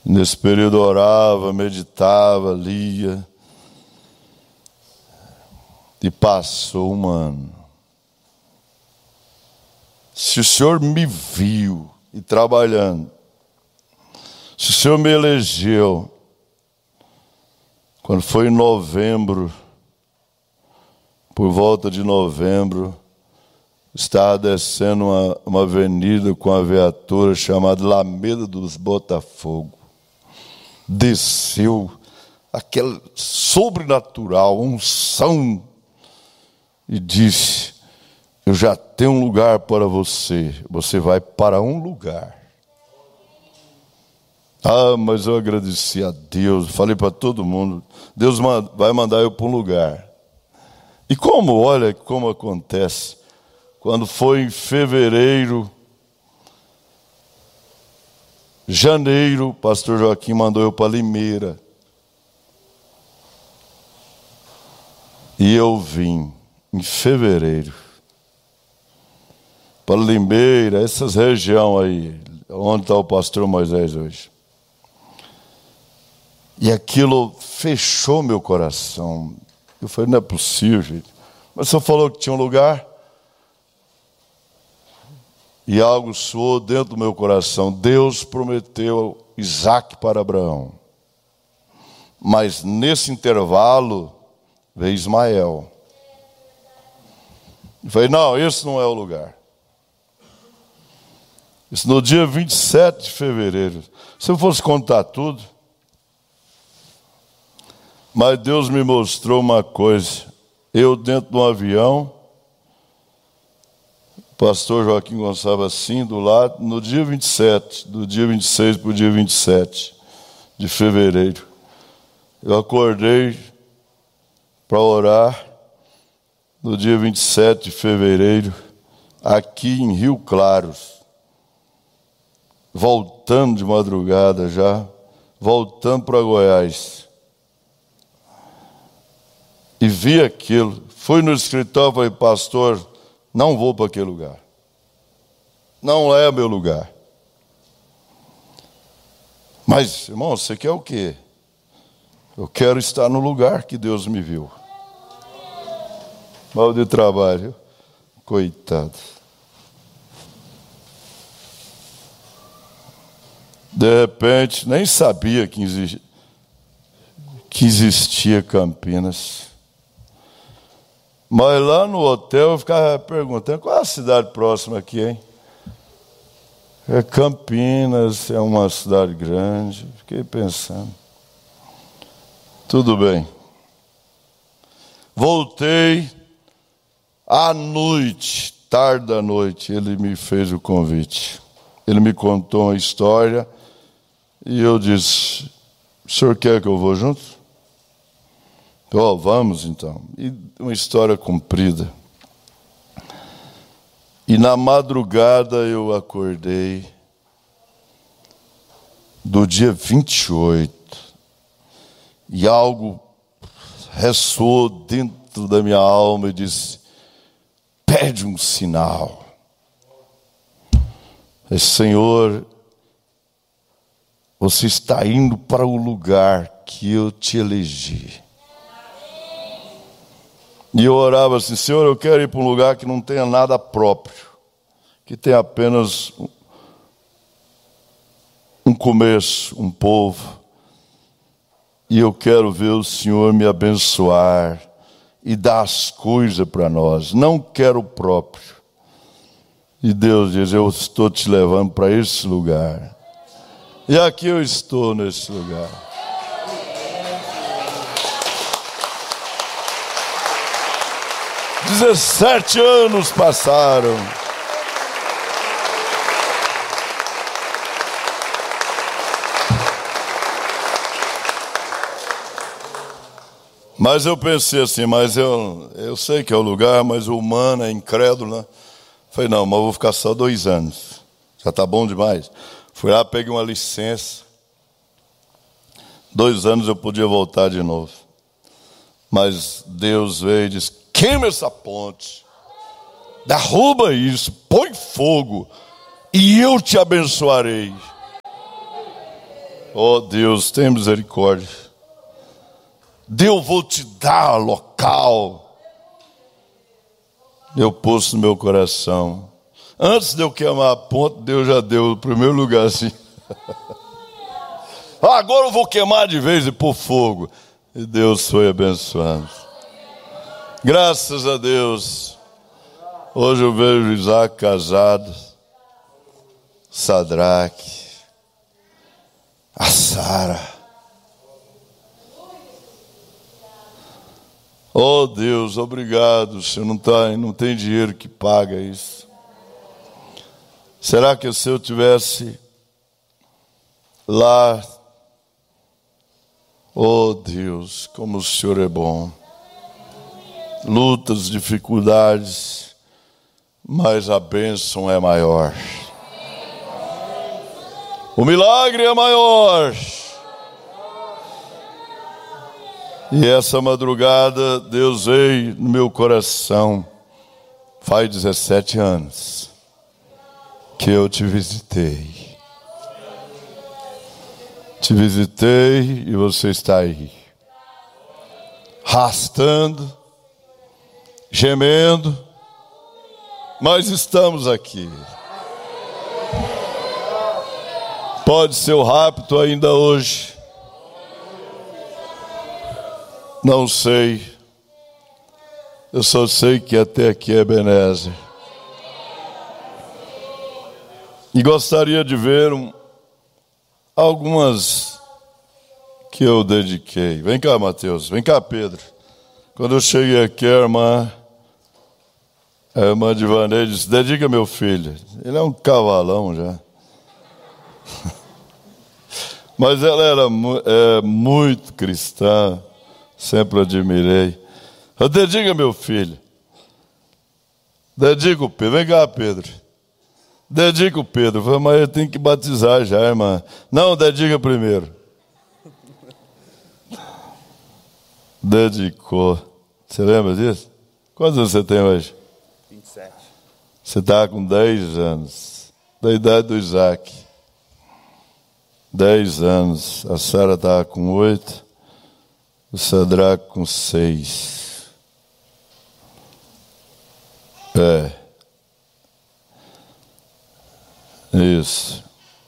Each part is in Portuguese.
Nesse período eu orava, meditava, lia. E passou um ano. Se o Senhor me viu e trabalhando, se o Senhor me elegeu, quando foi em novembro, por volta de novembro, estava descendo uma avenida com uma viatura chamada Alameda dos Botafogo. Desceu aquele sobrenatural, unção, e disse: eu já tenho um lugar para você. Você vai para um lugar. Ah, mas eu agradeci a Deus. Falei para todo mundo: Deus vai mandar eu para um lugar. E olha como acontece. Quando foi em fevereiro, janeiro, o pastor Joaquim mandou eu para Limeira. E eu vim em fevereiro para Limeira, essas regiões aí, onde está o pastor Moisés hoje. E aquilo fechou meu coração. Eu falei: não é possível, gente. Mas o senhor falou que tinha um lugar. E algo soou dentro do meu coração. Deus prometeu Isaac para Abraão. Mas nesse intervalo veio Ismael. Eu falei: não, esse não é o lugar. Isso no dia 27 de fevereiro. Se eu fosse contar tudo. Mas Deus me mostrou uma coisa. Eu dentro de um avião, o pastor Joaquim Gonçalves assim do lado, no dia 27, do dia 26 para o dia 27 de fevereiro. Eu acordei para orar no dia 27 de fevereiro, aqui em Rio Claro, voltando de madrugada já, voltando para Goiás. E vi aquilo, fui no escritório e falei: pastor, não vou para aquele lugar. Não é meu lugar. Mas, irmão, você quer o quê? Eu quero estar no lugar que Deus me viu. Mal de trabalho. Coitado. De repente, nem sabia que existia Campinas. Mas lá no hotel eu ficava perguntando: qual é a cidade próxima aqui, hein? É Campinas, é uma cidade grande. Fiquei pensando. Tudo bem. Voltei à noite, tarde da noite, ele me fez o convite. Ele me contou uma história e eu disse: o senhor quer que eu vou junto? Oh, vamos então. E uma história comprida. E na madrugada eu acordei do dia 28 e algo ressoou dentro da minha alma e disse: pede um sinal. Senhor, você está indo para o lugar que eu te elegi. E eu orava assim: Senhor, eu quero ir para um lugar que não tenha nada próprio, que tenha apenas um começo, um povo. E eu quero ver o Senhor me abençoar e dar as coisas para nós. Não quero o próprio. E Deus diz: eu estou te levando para esse lugar. E aqui eu estou nesse lugar. – 17 anos passaram. Mas eu pensei assim: mas eu sei que é o lugar, mas o humano é incrédulo, né? Falei: não, mas eu vou ficar só 2 anos. Já está bom demais. Fui lá, peguei uma licença. 2 anos eu podia voltar de novo. Mas Deus veio e disse: queima essa ponte, derruba isso, põe fogo, e eu te abençoarei. Oh Deus, tem misericórdia. Deus, vou te dar local. Eu pus no meu coração. Antes de eu queimar a ponta, Deus já deu o primeiro lugarzinho. Agora eu vou queimar de vez e pôr fogo. E Deus foi abençoando. Graças a Deus. Hoje eu vejo Isaac casado, Sadraque, a Sara. Oh Deus, obrigado. O Senhor não tem dinheiro que paga isso. Será que se eu tivesse lá, oh Deus, como o Senhor é bom. Lutas, dificuldades, mas a bênção é maior. O milagre é maior. E essa madrugada Deus veio no meu coração. Faz 17 anos que eu te visitei. Te visitei e você está aí. Arrastando, gemendo, mas estamos aqui. Pode ser o rapto ainda hoje. Não sei. Eu só sei que até aqui é Ebenezer. E gostaria de ver algumas que eu dediquei. Vem cá, Mateus. Vem cá, Pedro. Quando eu cheguei aqui, a irmã Divanei disse: dedica meu filho. Ele é um cavalão já. Mas ela era muito cristã. Sempre admirei. Eu dedica meu filho. Dedica o Pedro. Vem cá, Pedro. Dedica o Pedro. Eu falei, mas eu tenho que batizar já, irmã. Não, dedica primeiro. Dedicou. Você lembra disso? Quantos anos você tem hoje? 27. Você está com 10 anos. Da idade do Isaac. 10 anos. A Sara estava com 8. O Sadraque com 6. Isso.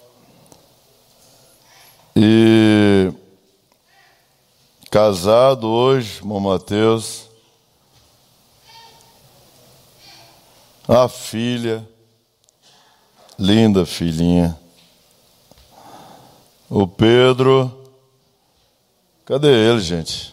E casado hoje, irmão Mateus. A filha, linda filhinha. O Pedro. Cadê ele, gente?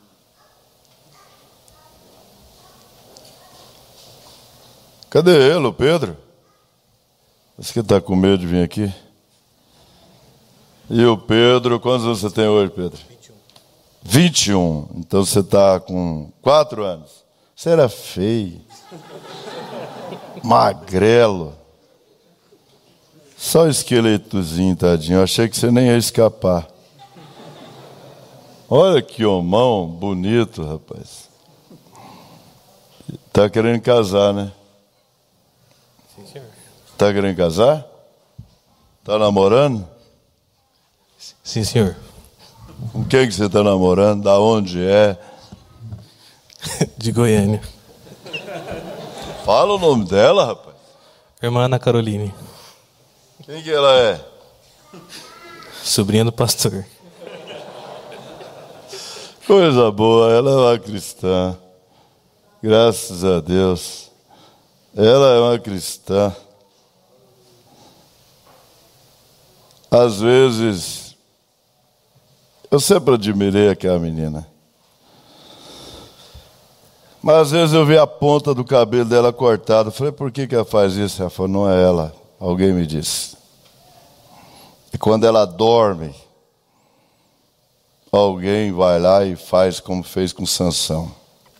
Cadê ele, o Pedro? Esse que está com medo de vir aqui. E o Pedro, quantos anos você tem hoje, Pedro? 21. Então você está com 4 anos. Você era feio. Magrelo. Só esqueletozinho, tadinho. Eu achei que você nem ia escapar. Olha que homão bonito, rapaz. Tá querendo casar, né? Sim, senhor. Tá querendo casar? Tá namorando? Sim, senhor. Com quem que você tá namorando? Da onde é? De Goiânia. Fala o nome dela, rapaz. Irmã Ana Caroline. Quem que ela é? Sobrinha do pastor. Coisa boa, ela é uma cristã. Graças a Deus. Ela é uma cristã. Às vezes, eu sempre admirei aquela menina. Mas às vezes eu vi a ponta do cabelo dela cortada. Falei, por que ela faz isso? Ela falou, não é ela. Alguém me disse. E quando ela dorme, alguém vai lá e faz como fez com Sansão.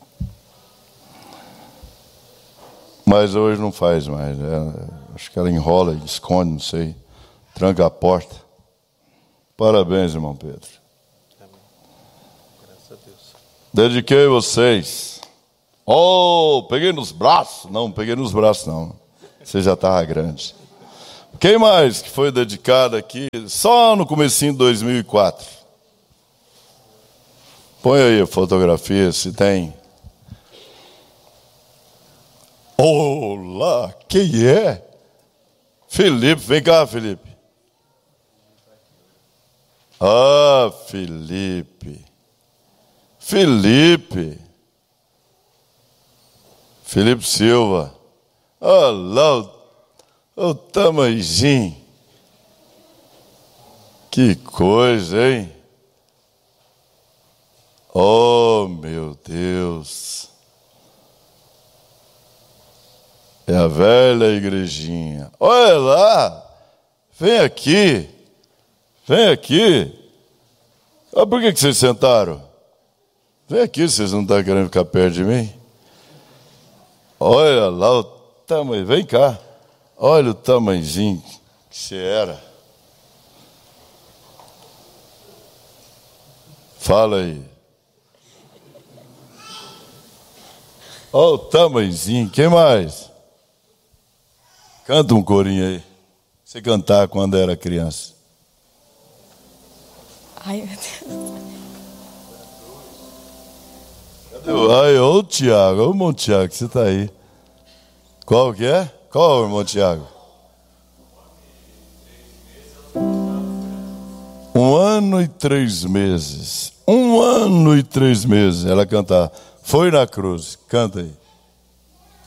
Mas hoje não faz mais. Acho que ela enrola, esconde, não sei. Tranca a porta. Parabéns, irmão Pedro. Amém. Graças a Deus. Dediquei vocês. Oh, peguei nos braços. Não, peguei nos braços não. Você já estava grande. Quem mais que foi dedicado aqui só no comecinho de 2004? Põe aí a fotografia, se tem. Olá, quem é? Felipe, vem cá, Felipe. Ah, Felipe. Felipe Silva. Olha lá o tamanhozinho. Que coisa, hein? Oh, meu Deus. É a velha igrejinha. Olha lá. Vem aqui. Vem aqui. Ah, por que vocês sentaram? Vem aqui, vocês não estão querendo ficar perto de mim? Olha lá o tamanho. Vem cá. Olha o tamanhozinho que você era. Fala aí. Olha o tamanhozinho. Quem mais? Canta um corinho aí. Você cantava quando era criança. Ai, meu Deus. Cadê o Tiago? Olha o irmão Tiago, você está aí. Qual que é? Qual é o irmão Tiago? 1 ano e 3 meses. 1 ano e 3 meses. Ela cantava. Foi na cruz. Canta aí.